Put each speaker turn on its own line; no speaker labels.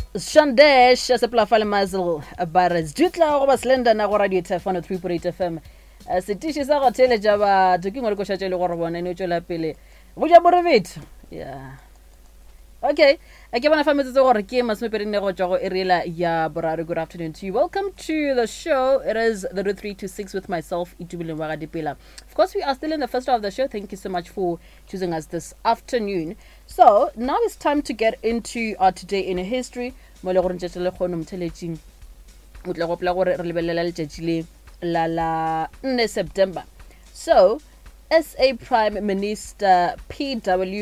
Shandesh sepla mazel bares jutla go ba slender na go radio tefano 3.8 FM setishi sa go tele jaba to kingwe go shatele go re bona ne tšwela pele go ja borebetho yeah okay ke bona fametse gore ke masmepedine go tšwa go erela ya boraro. Good afternoon to you. Welcome to the show. It is the 3 to 6 with myself Itubile Wagadipila. Of course, we are still in the first half of the show. Thank you so much for choosing us this afternoon. So now it's time to get into our today in history. Mo le gore ntšhetšele kgono mtheletšing o tla gopela gore re lebelela letšatši le la 4 September. So SA Prime Minister PW